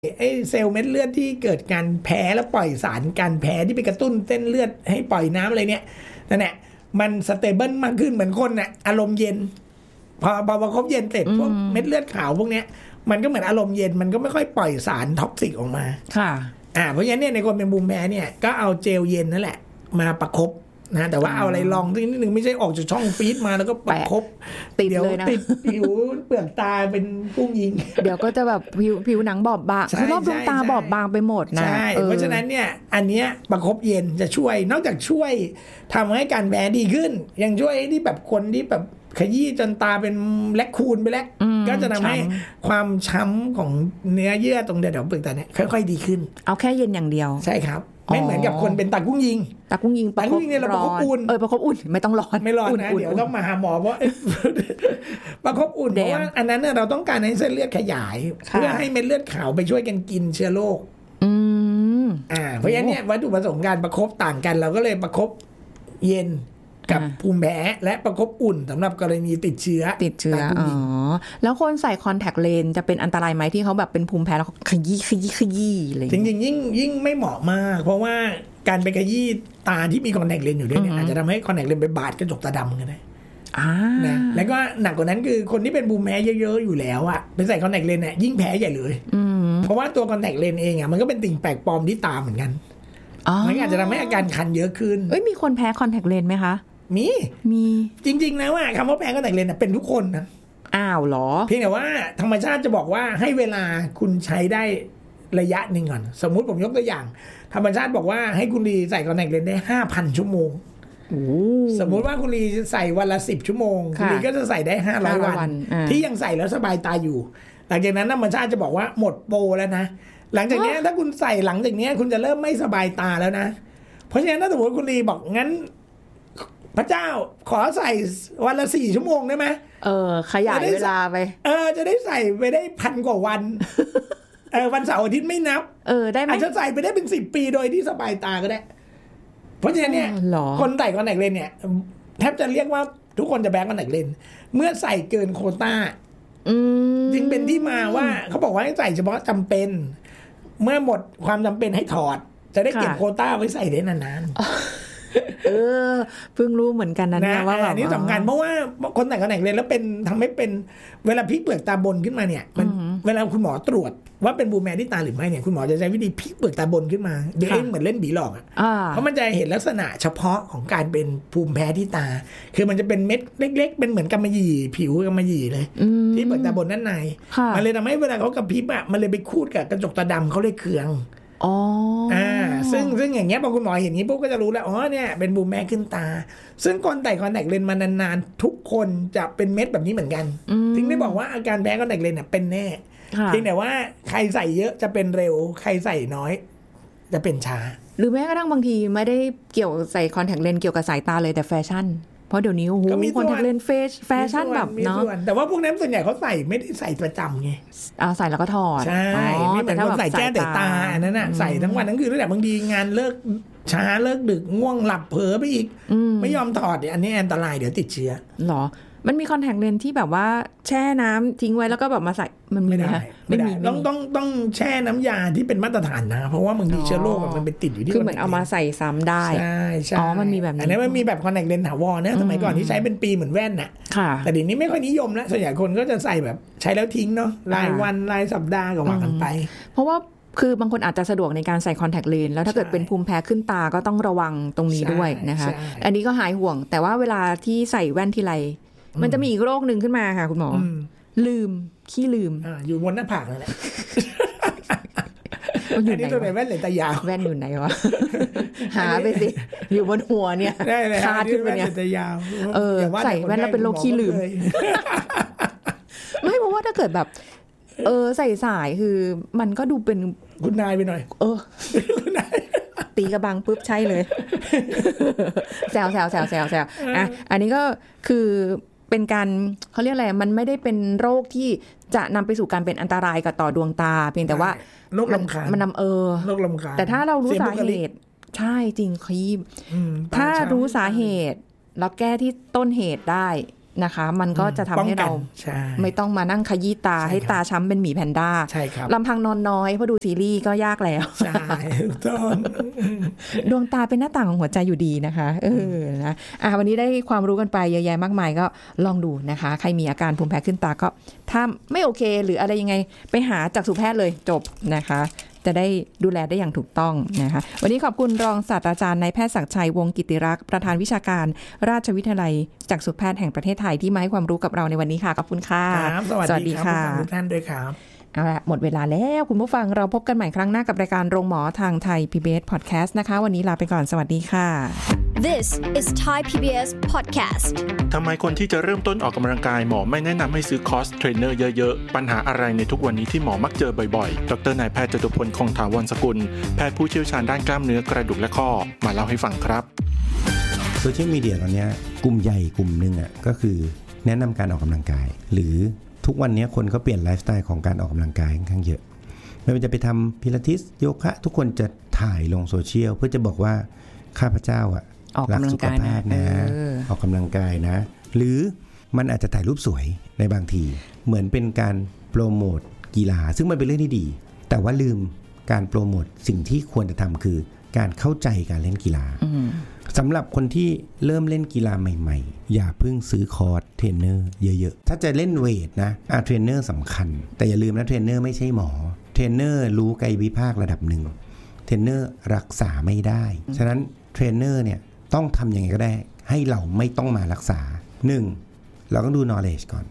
ไอ้เซลล์เม็ดเลือดที่เกิดการแพ้แล้วปล่อยสารการแพ้ที่ไปกระตุ้นเส้นเลือดให้ปล่อยน้ำอะไรเนี่ยนั่นแหละมันสเตเบิลมากขึ้นเหมือนคนน่ะอารมณ์เย็นพอประคบเย็นเสร็จพวกเม็ดเลือดขาวพวกเนี้ยมันก็เหมือนอารมณ์เย็นมันก็ไม่ค่อยปล่อยสารท็อกซิกออกมาค่ะเพราะฉะนั้นเนี่ยในคนเป็นภูมิแพ้เนี่ยก็เอาเจลเย็นนั่นแหละมาประคบนะแต่ว่าเอาอะไรลองนิดนึงไม่ใช่ออกจากช่องฟีดมาแล้วก็ประคบติดเลยนะติดผิวเปลือกตาเป็นพุ่งยิงเดี๋ยวก็จะแบบผิวหนังบอบบางรอบดวงตาบอบบางไปหมดนะใช่เพราะฉะนั้นเนี่ยอันเนี้ยประคบเย็นจะช่วยนอกจากช่วยทำให้การแพ้ดีขึ้นยังช่วยที่แบบคนที่แบบขยี้จนตาเป็นแลคคูนไปแล้วก็จะทำให้ความช้ำของเนื้อเยื่อตรงแถวเปลือกตาเนี่ยค่อยๆดีขึ้นเอาแค่เย็นอย่างเดียวใช่ครับไม่เหมือนกับคนเป็นตากุ้งยิงเนี่ยเราประคบอุ่นประคบอุ่นไม่ต้องร้อนไม่ร้อนนะเดี๋ยวต้องมาหาหมอเพราะประคบอุ่นเพราะว่าอันนั้นเราต้องการให้เส้นเลือดขยายเพื่อให้เม็ดเลือดขาวไปช่วยกันกินเชื้อโรคเพราะฉะนั้นเนี่ยวัตถุประสงค์การประคบต่างกันเราก็เลยประคบเย็นกับภูมิแพ้และประคบอุ่นสำหรับกรณีติดเชื้อแล้วคนใส่คอนแทคเลนส์จะเป็นอันตรายไหมที่เขาแบบเป็นภูมิแพ้แล้วขยี้อะไรจริงๆยิ่งไม่เหมาะมากเพราะว่าการไปขยี้ตาที่มีคอนแทคเลนส์อยู่ด้วยเนี่ยอาจจะทำให้คอนแทคเลนส์ไปบาดกระจกตาดำกันได้นะแล้วก็หนักกว่านั้นคือคนที่เป็นภูมิแพ้เยอะๆอยู่แล้วอ่ะไปใส่คอนแทคเลนส์เนี่ยยิ่งแพ้ใหญ่เลยเพราะว่าตัวคอนแทคเลนส์เองอ่ะมันก็เป็นสิ่งแปลกปลอมที่ตาเหมือนกันมันอาจจะทำให้อาการคันเยอะขึ้นมีคนแพ้คอนแทคเลนส์ไหมคะมีจริงๆนะว่าคำว่าแพ้คอนแทคเลนส์เป็นทุกคนนะเหรอเพียงแต่ว่าธรรมชาติจะบอกว่าให้เวลาคุณใช้ได้ระยะหนึ่งก่อนสมมุติผมยกตัวอย่างธรรมชาติบอกว่าให้คุณลีใส่คอนแทคเลนส์ได้ 5,000 ชั่วโมงสมมุติว่าคุณลีใส่วันละ10 ชั่วโมงคุณลีก็จะใส่ได้500 วันที่ยังใส่แล้วสบายตาอยู่หลังจากนั้นธรรมชาติจะบอกว่าหมดโปรแล้วนะหลังจากนี้ถ้าคุณใส่หลังจากนี้คุณจะเริ่มไม่สบายตาแล้วนะเพราะฉะนั้นถ้าสมมติคุณลีบอกงั้นพระเจ้าขอใส่วันละ4 ชั่วโมงได้ไหมขยายเวลาไปจะได้ใส่ไปได้1,000 กว่าวันวันเสาร์อาทิตย์ไม่นับได้ไหมอาจจะใส่ไปได้เป็น10 ปีโดยที่สบายตาก็ได้เพราะฉะนั้นเนี่ยคนใส่คอนแทคเลนส์เนี่ยแทบจะเรียกว่าทุกคนจะแบงคอนแทคเลนส์เมื่อใส่เกินโควต้าจึงเป็นที่มาว่าเขาบอกว่าให้ใส่เฉพาะจำเป็นเมื่อหมดความจำเป็นให้ถอดจะได้เก็บโควต้าไว้ใส่ได้นานๆเพิ่งรู้เหมือนกันนะว่าแบบนี่สำคัญเพราะว่าคนแต่งคอนแทคเลนส์แล้วเป็นทำให้เป็นเวลาพลิกเปลือกตาบนขึ้นมาเนี่ยมันเวลาคุณหมอตรวจว่าเป็นภูมิแพ้ที่ตาหรือไม่เนี่ยคุณหมอจะใช้วิธีพลิกเปลือกตาบนขึ้นมาเดี๋ยวเหมือนเล่นบีหลอกเพราะมันจะเห็นลักษณะเฉพาะของการเป็นภูมิแพ้ที่ตาคือมันจะเป็นเม็ดเล็กๆเป็นเหมือนกำมะหยี่ผิวกำมะหยี่เลยที่เปลือกตาบนด้านในมันเลยทำให้เวลาเขากระพริบมันเลยไปคูดกับกระจกตาดำเขาเลยเคืองซึ่งอย่างเงี้ยพอคุณหมอเห็นนี้ปุ๊บก็จะรู้แล้วเนี่ยเป็นภูมิแพ้ขึ้นตาซึ่งคนใส่คอนแทคเลนส์มานานๆทุกคนจะเป็นเม็ดแบบนี้เหมือนกันถึงได้บอกว่าอาการแพ้คอนแทคเลนส์เป็นแน่เพียงแต่ว่าใครใส่เยอะจะเป็นเร็วใครใส่น้อยจะเป็นช้าหรือแม้กระทั่งบางทีไม่ได้เกี่ยวใส่คอนแทคเลนส์เกี่ยวกับสายตาเลยแต่แฟชั่นเพราะเดี๋ยวนี้คอนแทคเลนส์แฟชั่นแบบเนาะแต่ว่าพวกนั้นส่วนใหญ่เขาใส่ไม่ได้ใส่ประจำไงใส่แล้วก็ถอดใช่ไม่เหมือนคนใส่แก้แต่ตาอันนั้นน่ะใส่ทั้งวันทั้งคืนแต่บางทีงานเลิกช้าเลิกดึกง่วงหลับเผลอไปอีกไม่ยอมถอดอันนี้อันตรายเดี๋ยวติดเชื้อหรอมันมีคอนแทคเลนส์ที่แบบว่าแช่น้ำทิ้งไว้แล้วก็แบบมาใส่มันไม่ได้ต้องแช่น้ำยาที่เป็นมาตรฐานนะเพราะว่าบางทีเชื้อโรคมันไปติดอยู่ที่คือเหมือนเอามาใส่ซ้ำได้ใช่มันมีแบบนี้อันนี้มันมีแบบคอนแทคเลนส์ถาวรนะสมัยก่อนที่ใช้เป็นปีเหมือนแว่นน่ะแต่เดี๋ยวนี้ไม่ค่อยนิยมแล้วส่วนใหญ่คนก็จะใส่แบบใช้แล้วทิ้งเนาะรายวันรายสัปดาห์ก็ว่ากันไปเพราะว่าคือบางคนอาจจะสะดวกในการใส่คอนแทคเลนส์แล้วถ้าเกิดเป็นภูมิแพ้ขึ้นตาก็ต้องระวังตรงนี้ด้วยนะคะอันนี้ก็หายห่วงแต่ว่าเวลาที่ใส่แว่นทีไรมันจะมีอีกโรคนึงขึ้นมาค่ะคุณหมอขี้ลืมอยู่บนหน้าผากนั่นแหละอันนี้ตัวไหนแว่นหรือตายาวแว่นอยู่ไหนวะหาไปสิอยู่บนหัวเนี่ยคาดขึ้นไปเนี่ยตายาวใส่แว่นแล้วเป็นโรคขี้ลืมไม่เพราะว่าถ้าเกิดแบบใส่สายคือมันก็ดูเป็นคุณนายไปหน่อยตีกระบังปุ๊บใช่เลยแซวอันนี้ก็คือเป็นการเขาเรียกอะไรมันไม่ได้เป็นโรคที่จะนำไปสู่การเป็นอันตรายกับต่อดวงตาเพียงแต่ว่าโรคลำคาญมันนำโรคลำคาญแต่ถ้าเรารู้สาเหตุใช่จริงคีบถ้ารู้สาเหตุแล้วแก้ที่ต้นเหตุได้นะคะมันก็จะทำให้เราไม่ต้องมานั่งขยี้ตาให้ตาช้ำเป็นหมีแพนด้าลำพังนอนน้อยเพราะดูซีรีส์ก็ยากแล้วใช่ต้องดวงตาเป็นหน้าต่างของหัวใจอยู่ดีนะคะนะวันนี้ได้ความรู้กันไปเยอะแยะมากมายก็ลองดูนะคะใครมีอาการภูมิแพ้ขึ้นตาก็ถ้าไม่โอเคหรืออะไรยังไงไปหาจักษุแพทย์เลยจบนะคะจะได้ดูแลได้อย่างถูกต้องนะคะวันนี้ขอบคุณรองศาสตราจารย์นายแพทย์ศักดิ์ชัยวงศ์กิติรักษ์ประธานวิชาการราชวิทยาลัยจักษุแพทย์แห่งประเทศไทยที่มาให้ความรู้กับเราในวันนี้ค่ะขอบคุณค่ะสวัสดีค่ะทุกท่านด้วยครับเอาละหมดเวลาแล้วคุณผู้ฟังเราพบกันใหม่ครั้งหน้ากับรายการโรงหมอทางไทย PBS Podcast นะคะวันนี้ลาไปก่อนสวัสดีค่ะ This is Thai PBS Podcast ทำไมคนที่จะเริ่มต้นออกกำลังกายหมอไม่แนะนำให้ซื้อคอร์สเทรนเนอร์เยอะๆปัญหาอะไรในทุกวันนี้ที่หมอมักเจอบ่อยๆดร.นายแพทย์จตุพลคงถาวรสกุลแพทย์ผู้เชี่ยวชาญด้านกล้ามเนื้อกระดูกและข้อมาเล่าให้ฟังครับโซเชียลมีเดียตอนนี้กลุ่มใหญ่กลุ่มนึงก็คือแนะนำการออกกำลังกายหรือทุกวันนี้คนก็เปลี่ยนไลฟ์สไตล์ของการออกกำลังกายค่อนข้างเยอะไม่ว่าจะไปทำพิลาทิสโยคะทุกคนจะถ่ายลงโซเชียลเพื่อจะบอกว่าข้าพเจ้ารักสุขภาพนะออกกำลังกายนะหรือมันอาจจะถ่ายรูปสวยในบางทีเหมือนเป็นการโปรโมทกีฬาซึ่งมันเป็นเรื่องที่ดีแต่ว่าลืมการโปรโมทสิ่งที่ควรจะทำคือการเข้าใจการเล่นกีฬาสำหรับคนที่เริ่มเล่นกีฬาใหม่ๆอย่าเพิ่งซื้อคอร์สเทรนเนอร์เยอะๆถ้าจะเล่นเวทนะเทรนเนอร์สำคัญแต่อย่าลืมนะเทรนเนอร์ไม่ใช่หมอเทรนเนอร์รู้กายวิภาคระดับหนึ่งเทรนเนอร์รักษาไม่ได้ฉะนั้นเทรนเนอร์เนี่ยต้องทำยังไงก็ได้ให้เราไม่ต้องมารักษา 1. เราต้องดู knowledge ก่อน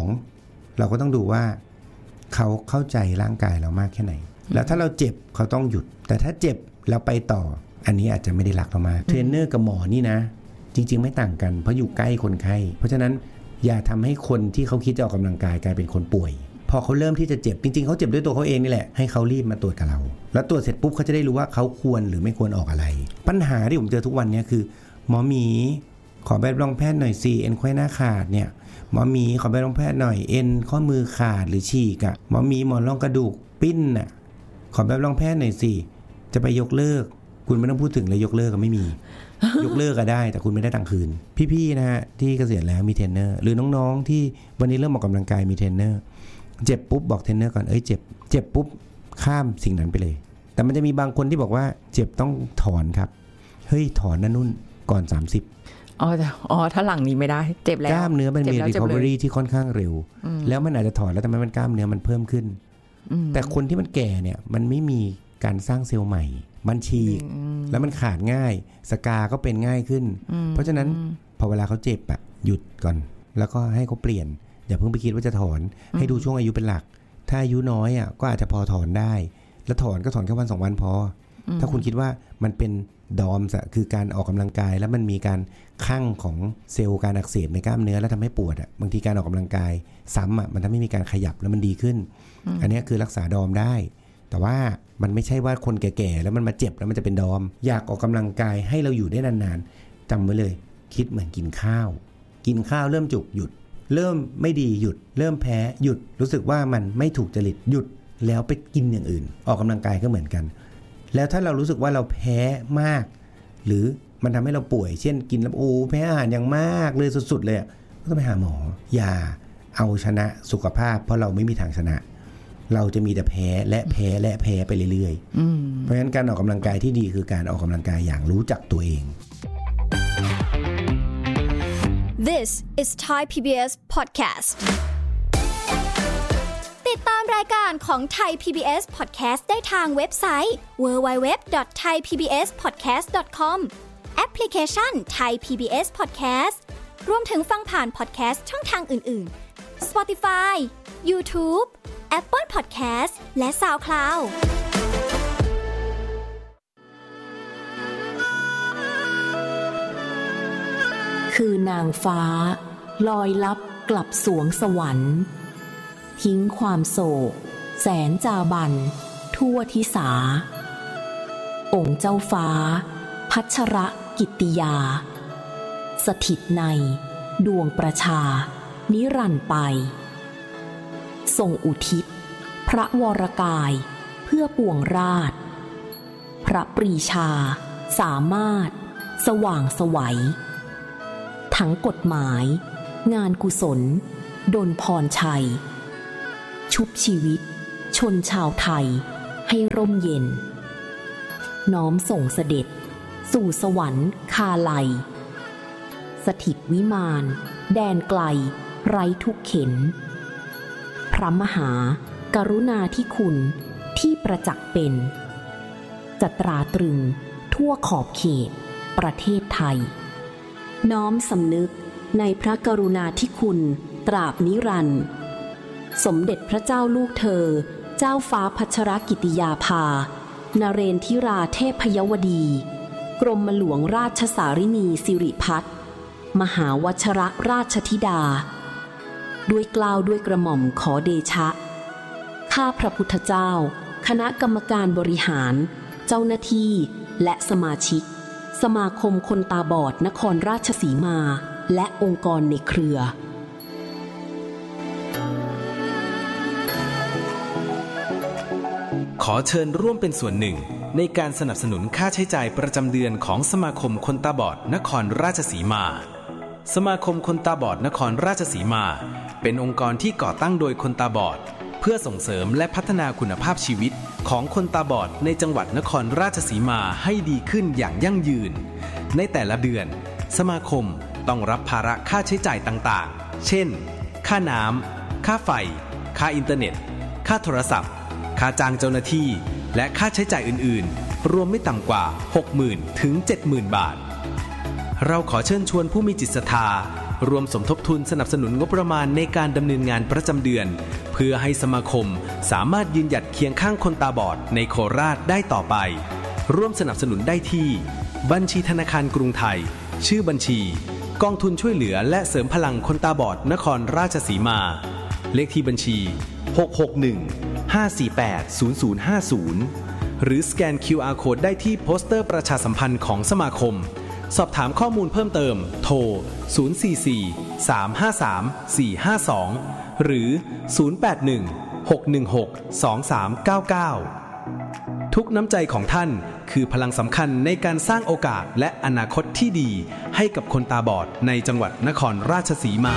2. เราก็ต้องดูว่าเขาเข้าใจร่างกายเรามากแค่ไหนแล้วถ้าเราเจ็บเขาต้องหยุดแต่ถ้าเจ็บแล้วไปต่ออันนี้อาจจะไม่ได้รักเรามากเทรนเนอร์กับหมอนี่นะจริงๆไม่ต่างกันเพราะอยู่ใกล้คนไข้เพราะฉะนั้นอย่าทำให้คนที่เขาคิดจะออกกำลังกายกลายเป็นคนป่วยพอเขาเริ่มที่จะเจ็บจริงๆเขาเจ็บด้วยตัวเขาเองนี่แหละให้เขารีบมาตรวจกับเราแล้วตรวจเสร็จปุ๊บเขาจะได้รู้ว่าเขาควรหรือไม่ควรออกอะไรปัญหาที่ผมเจอทุกวันนี้คือหมอหมีขอใบรับรองแพทย์หน่อยสิเอ็นไขว้หน้าขาดเนี่ยหมอหมีขอใบรับรองแพทย์หน่อยเอ็นข้อมือขาดหรือฉีกหมอหมีหมอนรองกระดูกปิ้นขอใบรับรองแพทย์หน่อยสิจะไปยกเลิกคุณไม่ต้องพูดถึงเลยยกเลิกก็ไม่มี ยกเลิกก็ได้แต่คุณไม่ได้ตังค์คืนพี่ๆนะฮะที่เกษียณแล้วมีเทรนเนอร์หรือน้องๆที่วันนี้เริ่มออกกำลังกายมีเทรนเนอร์เจ็บปุ๊บบอกเทรนเนอร์ก่อนเจ็บปุ๊บข้ามสิ่งนั้นไปเลยแต่มันจะมีบางคนที่บอกว่าเจ็บต้องถอนครับเฮ้ยถอนนั่นนู่นก่อน30 ถ้าหลังนี้ไม่ได้เจ็บแล้วกล้ามเนื้อมันมี recovery ที่ค่อนข้างเร็วแล้วมันอาจจะถอนแล้วแต่มันกล้ามเนื้อมันเพิ่มขึ้นแต่คนที่มันแก่เนี่ยมันไม่มีการสร้างเซลล์ใหม่มันฉีกแล้วมันขาดง่ายสกาก็เป็นง่ายขึ้นเพราะฉะนั้นพอเวลาเขาเจ็บหยุดก่อนแล้วก็ให้เขาเปลี่ยนอย่าเพิ่งไปคิดว่าจะถอนให้ดูช่วงอายุเป็นหลักถ้าอายุน้อยก็อาจจะพอถอนได้แล้วถอนก็ถอนแค่วัน2วันพอถ้าคุณคิดว่ามันเป็นดอมคือการออกกำลังกายแล้วมันมีการคั่งของเซลล์การอักเสบในกล้ามเนื้อแล้วทำให้ปวดบางทีการออกกำลังกายซ้ำมันทำให้มีการขยับแล้วมันดีขึ้นอันนี้คือรักษาดอมได้แต่ว่ามันไม่ใช่ว่าคนแก่ๆแล้วมันมาเจ็บแล้วมันจะเป็นดอมอยากออกกำลังกายให้เราอยู่ได้นานๆจำไว้เลยคิดเหมือนกินข้าวเริ่มจุกหยุดเริ่มไม่ดีหยุดเริ่มแพ้หยุดรู้สึกว่ามันไม่ถูกจริตหยุดแล้วไปกินอย่างอื่นออกกำลังกายก็เหมือนกันแล้วถ้าเรารู้สึกว่าเราแพ้มากหรือมันทำให้เราป่วยเช่นกินแล้วแพ้อาหารอย่างมากเลยสุดๆเลยก็ต้องไปหาหมออย่าเอาชนะสุขภาพเพราะเราไม่มีทางชนะเราจะมีแต่แพ้และแพ้และแพ้ไปเรื่อยๆเพราะฉะนั้นการออกกำลังกายที่ดีคือการออกกำลังกายอย่างรู้จักตัวเอง This is Thai PBS Podcast ติดตามรายการของ Thai PBS Podcast ได้ทางเว็บไซต์ www.thaipbspodcast.com แอปพลิเคชัน Thai PBS Podcast รวมถึงฟังผ่าน podcast ช่องทางอื่นๆ Spotify YouTube Apple Podcast และ SoundCloud คือนางฟ้าลอยลับกลับสวงสวรรค์ทิ้งความโศกแสนจาบันทั่วทิสาองค์เจ้าฟ้าพัชรกิตติยาสถิตในดวงประชานิรันดร์ไปทรงอุทิศพระวรกายเพื่อปวงราชพระปรีชาสามารถสว่างไสวทั้งกฎหมายงานกุศลดลพรชัยชุบชีวิตชนชาวไทยให้ร่มเย็นน้อมส่งเสด็จสู่สวรรค์คาไลสถิตวิมานแดนไกลไร้ทุกเข็ญพระมหากรุณาธิคุณที่ประจักษ์เป็นจะตราตรึงทั่วขอบเขตประเทศไทยน้อมสำนึกในพระกรุณาธิคุณตราบนิรันดร์สมเด็จพระเจ้าลูกเธอเจ้าฟ้าพัชรกิติยาภานเรนทิราเทพยวดีกรมหลวงราชสารินีสิริพัฒน์มหาวชรราชธิดาด้วยเกล้าด้วยกระหม่อมขอเดชะข้าพระพุทธเจ้าคณะกรรมการบริหารเจ้าหน้าที่และสมาชิกสมาคมคนตาบอดนครราชสีมาและองค์กรในเครือขอเชิญร่วมเป็นส่วนหนึ่งในการสนับสนุนค่าใช้จ่ายประจำเดือนของสมาคมคนตาบอดนครราชสีมาสมาคมคนตาบอดนครราชสีมาเป็นองค์กรที่ก่อตั้งโดยคนตาบอดเพื่อส่งเสริมและพัฒนาคุณภาพชีวิตของคนตาบอดในจังหวัดนครราชสีมาให้ดีขึ้นอย่างยั่งยืนในแต่ละเดือนสมาคมต้องรับภาระค่าใช้จ่ายต่างๆเช่นค่าน้ำค่าไฟค่าอินเทอร์เน็ตค่าโทรศัพท์ค่าจ้างเจ้าหน้าที่และค่าใช้จ่ายอื่นๆรวมไม่ต่ำกว่า 60,000 ถึง 70,000 บาทเราขอเชิญชวนผู้มีจิตศรัทธารวมสมทบทุนสนับสนุนงบประมาณในการดำเนินงานประจำเดือนเพื่อให้สมาคมสามารถยืนหยัดเคียงข้างคนตาบอดในโคราชได้ต่อไปร่วมสนับสนุนได้ที่บัญชีธนาคารกรุงไทยชื่อบัญชีกองทุนช่วยเหลือและเสริมพลังคนตาบอดนครราชสีมาเลขที่บัญชี661-548-0050หรือสแกน QR Code ได้ที่โปสเตอร์ประชาสัมพันธ์ของสมาคมสอบถามข้อมูลเพิ่มเติมโทร044-353-452หรือ081-616-2399ทุกน้ำใจของท่านคือพลังสำคัญในการสร้างโอกาสและอนาคตที่ดีให้กับคนตาบอดในจังหวัดนครราชสีมา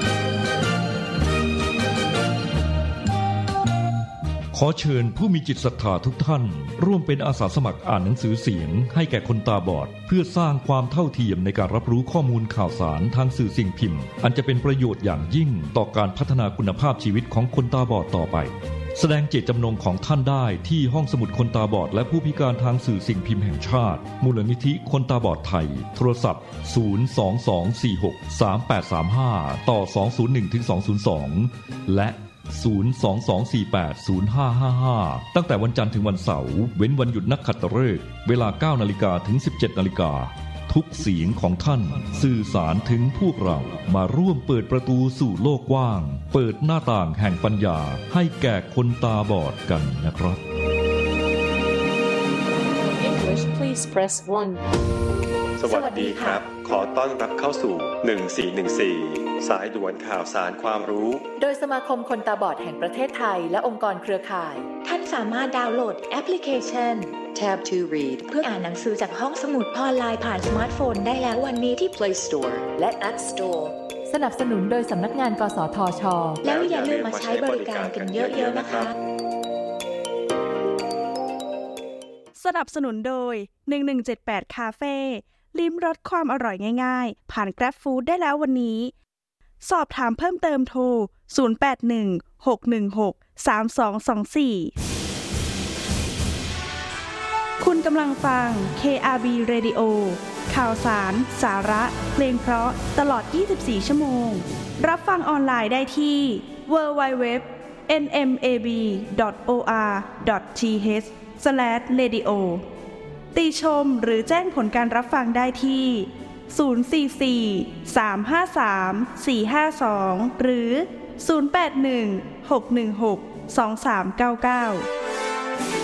ขอเชิญผู้มีจิตศรัทธาทุกท่านร่วมเป็นอาสาสมัครอ่านหนังสือเสียงให้แก่คนตาบอดเพื่อสร้างความเท่าเทียมในการรับรู้ข้อมูลข่าวสารทางสื่อสิ่งพิมพ์อันจะเป็นประโยชน์อย่างยิ่งต่อการพัฒนาคุณภาพชีวิตของคนตาบอดต่อไปแสดงเจตจำนงของท่านได้ที่ห้องสมุดคนตาบอดและผู้พิการทางสื่อสิ่งพิมพ์แห่งชาติมูลนิธิคนตาบอดไทยโทรศัพท์022463835ต่อ201-202และ022480555ตั้งแต่วันจันทร์ถึงวันเสาร์เว้นวันหยุดนักขัตฤกษ์เวลา 9:00 นถึง 17:00 นทุกเสียงของท่านสื่อสารถึงพวกเรามาร่วมเปิดประตูสู่โลกกว้างเปิดหน้าต่างแห่งปัญญาให้แก่คนตาบอดกันนะครับ English please press 1 สวัสดีครับขอต้อนรับเข้าสู่1414สายด่วนข่าวสารความรู้โดยสมาคมคนตาบอดแห่งประเทศไทยและองค์กรเครือข่ายท่านสามารถดาวน์โหลดแอปพลิเคชัน Tab to Read เพื่ออ่านหนังสือจากห้องสมุดออนไลน์ผ่านสมาร์ทโฟนได้แล้ววันนี้ที่ Play Store และ App Store สนับสนุนโดยสำนักงานกสทช. แล้วอย่าลืมมาใช้บริการกันเยอะๆนะคะสนับสนุนโดย1178คาเฟ่ลิ้มรสความอร่อยง่ายๆผ่าน Grab Food ได้แล้ววันนี้สอบถามเพิ่มเติมโทร0816163224คุณกำลังฟัง KRB Radio ข่าวสารสาระเพลงเพราะตลอด24ชั่วโมงรับฟังออนไลน์ได้ที่ www.nmab.or.th/radio ติชมหรือแจ้งผลการรับฟังได้ที่044-353-452หรือ081-616-2399